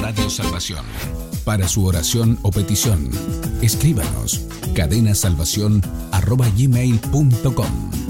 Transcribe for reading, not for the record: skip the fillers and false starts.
Radio Salvación. Para su oración o petición, escríbanos cadenasalvacion@gmail.com.